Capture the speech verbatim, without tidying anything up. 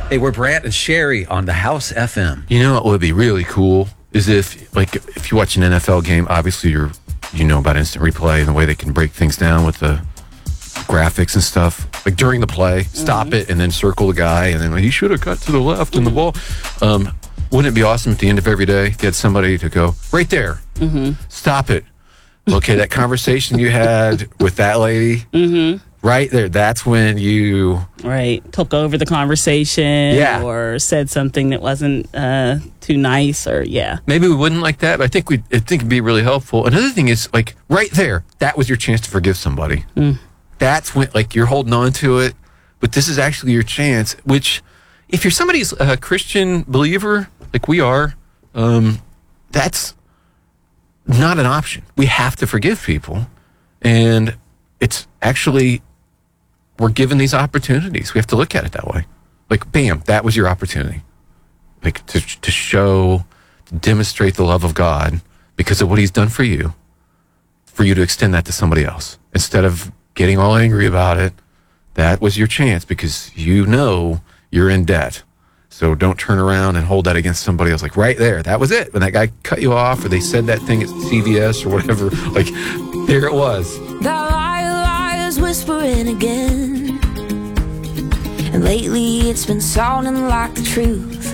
Hey, we're Brant and Sherry on the House F M. You know what would be really cool is if, like, if you watch an N F L game, obviously you're, you know about instant replay and the way they can break things down with the graphics and stuff. Like during the play, stop mm-hmm. it and then circle the guy and then like, he should have cut to the left mm-hmm. in the ball. Um, wouldn't it be awesome at the end of every day if you had somebody to go, right there, mm-hmm. stop it. Okay, that conversation you had with that lady, mm-hmm. right there, that's when you... Right, took over the conversation yeah. or said something that wasn't uh, too nice or, yeah. Maybe we wouldn't like that, but I think, we'd, I think it'd be really helpful. Another thing is, like, right there, that was your chance to forgive somebody. Mm. That's when, like, you're holding on to it, but this is actually your chance, which, if you're somebody's a uh, Christian believer, like we are, um, that's... not an option. We have to forgive people. And it's actually, we're given these opportunities. We have to look at it that way. Like, bam, that was your opportunity. Like, to, to show, to demonstrate the love of God because of what he's done for you, for you to extend that to somebody else. Instead of getting all angry about it, that was your chance because you know you're in debt. So don't turn around and hold that against somebody else. Like right there, that was it. When that guy cut you off or they said that thing at C V S or whatever, like there it was. The liar, liar's whispering again. And lately it's been sounding like the truth.